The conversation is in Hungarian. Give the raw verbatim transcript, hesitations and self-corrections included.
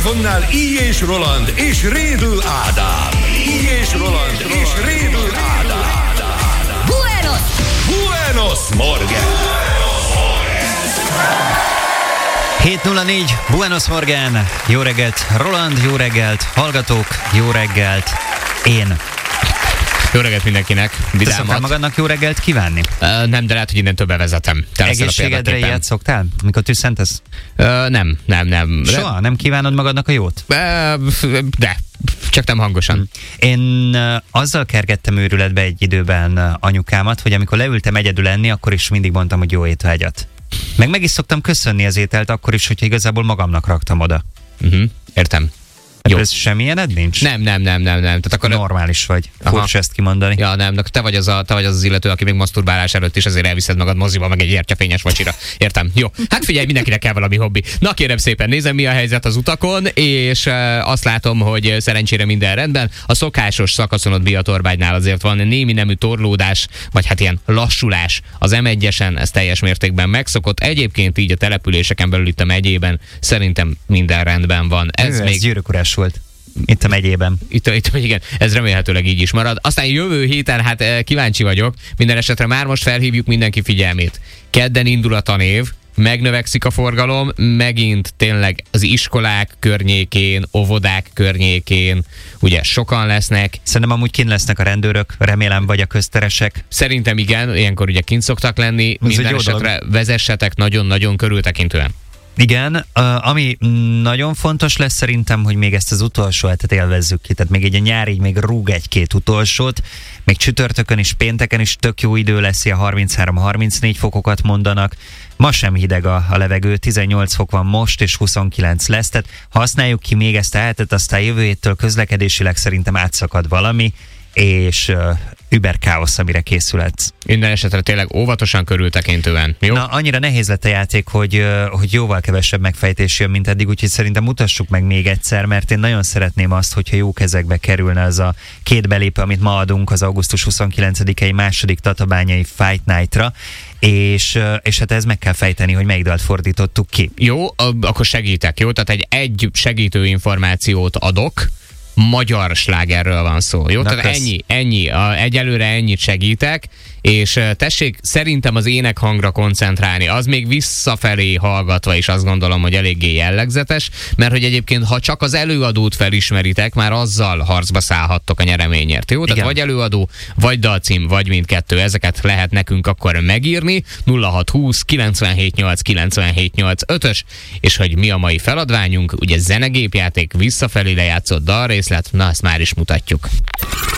mikrofonnál I. és Roland és Rédl Ádám. I. és Roland és Rédl Ádám. Buenos! Buenos Morgen! hét nulla négy Buenos Morgen. Jó reggelt, Roland, jó reggelt, hallgatók, jó reggelt, én. Jó reggelt mindenkinek, Te szoktál magadnak jó reggelt kívánni? Uh, nem, de lehet, hogy innentől bevezetem. Egészségedre ilyet szoktál, mikor tüsszentesz? Uh, nem, nem, nem. Soha? Nem kívánod magadnak a jót? Uh, de, csak nem hangosan. Én uh, azzal kergettem őrületbe egy időben uh, anyukámat, hogy amikor leültem egyedül enni, akkor is mindig mondtam, hogy jó étvágyat. Meg meg is szoktam köszönni az ételt akkor is, hogyha igazából magamnak raktam oda. Uh-huh. Értem. Jó. Ez semmilyened nincs? Nem, nem, nem, nem, nem. Tehát akkor normális vagy. Furcsa ezt kimondani. Ja, nem, de te vagy, az a, te vagy az az illető, aki még maszturbálás előtt is azért elviszed magad moziba, meg egy gyertyafényes vacsira. Értem. Jó. Hát figyelj, mindenkinek kell valami hobbi. Na kérem szépen, nézem, mi a helyzet az utakon, és e, azt látom, hogy szerencsére minden rendben. A szokásos szakaszon Biatorbánynál azért van némi nemű torlódás, vagy hát ilyen lassulás az em egyesen, ez teljes mértékben megszokott. Egyébként így a településeken belül itt a megyében szerintem minden rendben van. Ez Ő, még ez gyűrűkurás volt. Itt a megyében. Itt, itt, igen, ez remélhetőleg így is marad. Aztán jövő héten, hát kíváncsi vagyok, minden esetre már most felhívjuk mindenki figyelmét. Kedden indul a tanév, megnövekszik a forgalom, megint tényleg az iskolák környékén, óvodák környékén, ugye sokan lesznek. Szerintem amúgy kint lesznek a rendőrök, remélem, vagy a közteresek. Szerintem igen, ilyenkor ugye kint szoktak lenni, ez minden esetre dolog. Vezessetek nagyon-nagyon körültekintően. Igen, uh, ami nagyon fontos lesz szerintem, hogy még ezt az utolsó hetet élvezzük ki, tehát még egy a nyár így még rúg egy-két utolsót, még csütörtökön is, pénteken is tök jó idő lesz, ilyen harminchárom-harmincnégy fokokat mondanak, ma sem hideg a, a levegő, tizennyolc fok van most, és huszonkilenc lesz, tehát használjuk ki még ezt a hetet, aztán jövő héttől közlekedésileg szerintem átszakad valami, és uh, über káosz, amire készülhetsz. Minden esetre tényleg óvatosan körültekintően. Jó? Na, annyira nehéz lett a játék, hogy, hogy jóval kevesebb megfejtés jön, mint eddig, úgyhogy szerintem mutassuk meg még egyszer, mert én nagyon szeretném azt, hogyha jó kezekbe kerülne az a két belépő, amit ma adunk az augusztus huszonkilencedikei második tatabányai Fight Night-ra, és, és hát ez meg kell fejteni, hogy melyik dalt fordítottuk ki. Jó, akkor segítek, jó? Tehát egy, egy segítő információt adok, magyar slágerről van szó, jó? Na, tehát kösz. ennyi, ennyi, a, egyelőre ennyit segítek, és tessék szerintem az énekhangra koncentrálni, az még visszafelé hallgatva is azt gondolom, hogy eléggé jellegzetes, mert hogy egyébként ha csak az előadót felismeritek, már azzal harcba szállhattok a nyereményért, jó? Tehát igen. Vagy előadó, vagy dalcím, vagy mindkettő, ezeket lehet nekünk akkor megírni, nulla hat húsz kilencvenhét nyolc kilencvenhét nyolc ötös, és hogy mi a mai feladványunk, ugye zenegépjáték, visszafelé lejátszott dalrészlet, na ezt már is mutatjuk.